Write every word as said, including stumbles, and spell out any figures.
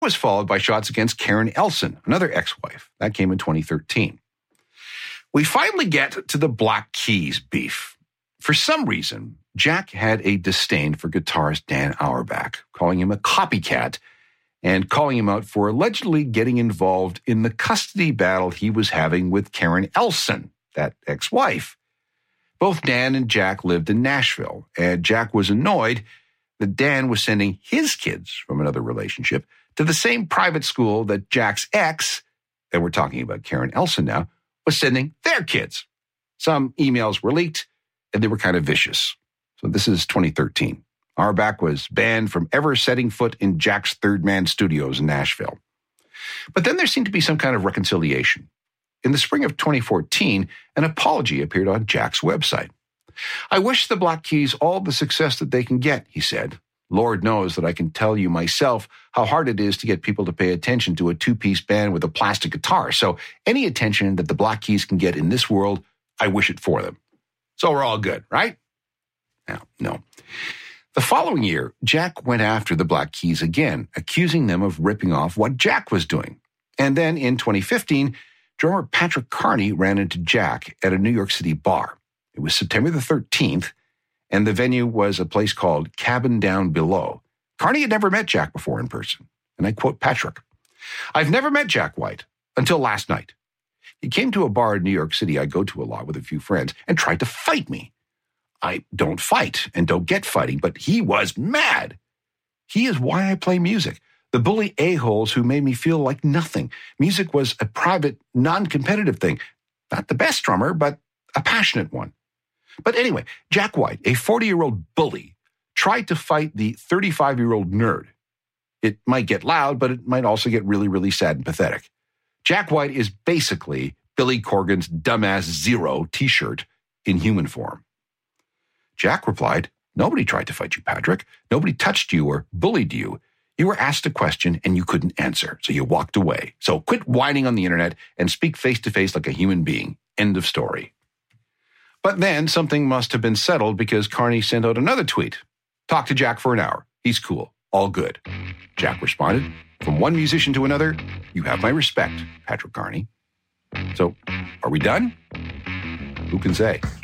was followed by shots against Karen Elson, another ex-wife. That came in twenty thirteen. We finally get to the Black Keys beef. For some reason, Jack had a disdain for guitarist Dan Auerbach, calling him a copycat and calling him out for allegedly getting involved in the custody battle he was having with Karen Elson, that ex-wife. Both Dan and Jack lived in Nashville, and Jack was annoyed that Dan was sending his kids from another relationship to the same private school that Jack's ex, and we're talking about Karen Elson now, was sending their kids. Some emails were leaked, and they were kind of vicious. So this is twenty thirteen. Auerbach was banned from ever setting foot in Jack's Third Man Studios in Nashville. But then there seemed to be some kind of reconciliation. In the spring of twenty fourteen, an apology appeared on Jack's website. "I wish the Black Keys all the success that they can get," he said. "Lord knows that I can tell you myself how hard it is to get people to pay attention to a two-piece band with a plastic guitar. So any attention that the Black Keys can get in this world, I wish it for them." So we're all good, right? Now, no. The following year, Jack went after the Black Keys again, accusing them of ripping off what Jack was doing. And then in twenty fifteen, drummer Patrick Carney ran into Jack at a New York City bar. It was September the thirteenth, and the venue was a place called Cabin Down Below. Carney had never met Jack before in person, and I quote Patrick, "I've never met Jack White until last night. He came to a bar in New York City I go to a lot with a few friends and tried to fight me. I don't fight and don't get fighting, but he was mad. He is why I play music. The bully a-holes who made me feel like nothing. Music was a private, non-competitive thing. Not the best drummer, but a passionate one. But anyway, Jack White, a forty-year-old bully, tried to fight the thirty-five-year-old nerd. It might get loud, but it might also get really, really sad and pathetic. Jack White is basically Billy Corgan's Dumbass Zero t-shirt in human form." Jack replied, "Nobody tried to fight you, Patrick. Nobody touched you or bullied you. You were asked a question and you couldn't answer, so you walked away. So quit whining on the internet and speak face-to-face like a human being. End of story." But then something must have been settled because Carney sent out another tweet. "Talk to Jack for an hour. He's cool. All good." Jack responded, "From one musician to another, you have my respect, Patrick Carney." So, are we done? Who can say?